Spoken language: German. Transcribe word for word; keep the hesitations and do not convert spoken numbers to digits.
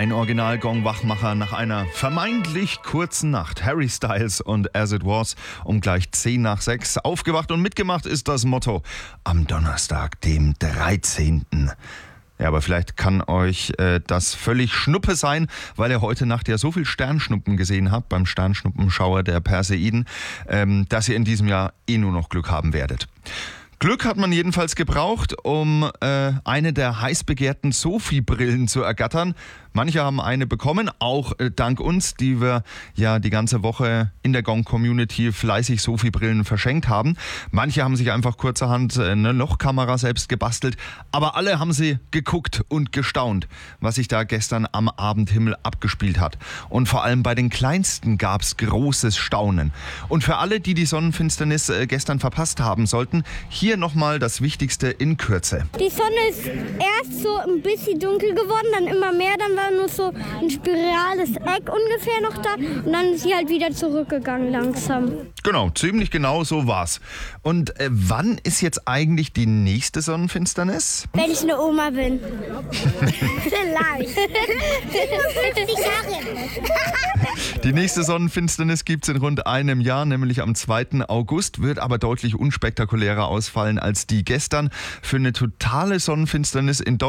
Ein Original-Gong-Wachmacher nach einer vermeintlich kurzen Nacht. Harry Styles und As It Was um gleich zehn nach sechs. Aufgewacht und mitgemacht ist das Motto am Donnerstag, dem dreizehnten Ja, aber vielleicht kann euch äh, das völlig Schnuppe sein, weil ihr heute Nacht ja so viel Sternschnuppen gesehen habt beim Sternschnuppenschauer der Perseiden, ähm, dass ihr in diesem Jahr eh nur noch Glück haben werdet. Glück hat man jedenfalls gebraucht, um äh, eine der heiß begehrten Sophie-Brillen zu ergattern. Manche haben eine bekommen, auch äh, dank uns, die wir ja die ganze Woche in der Gong-Community fleißig Sophie-Brillen verschenkt haben. Manche haben sich einfach kurzerhand äh, eine Lochkamera selbst gebastelt, aber alle haben sie geguckt und gestaunt, was sich da gestern am Abendhimmel abgespielt hat. Und vor allem bei den Kleinsten gab es großes Staunen. Und für alle, die die Sonnenfinsternis äh, gestern verpasst haben sollten, hier nochmal das Wichtigste in Kürze. Die Sonne ist erst so ein bisschen dunkel geworden, dann immer mehr, dann war nur so ein spirales Eck ungefähr noch da und dann ist sie halt wieder zurückgegangen langsam. Genau, ziemlich genau so war's. Und äh, wann ist jetzt eigentlich die nächste Sonnenfinsternis? Wenn ich eine Oma bin. Vielleicht. fünfundfünfzig Jahre. Die nächste Sonnenfinsternis gibt's in rund einem Jahr, nämlich am zweiten August, wird aber deutlich unspektakulärer ausfallen als die gestern. Für eine totale Sonnenfinsternis in Deutschland